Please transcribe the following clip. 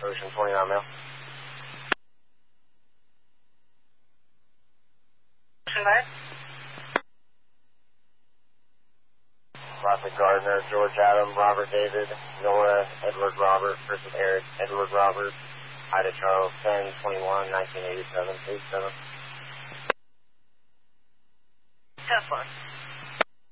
Ocean 29 male. Ocean 9. Classic Gardner, George Adam, Robert David, Nora, Edward Robert, Christopher Eric, Edward Robert, Ida Charles, 10/21, 1987, 87. 10-4.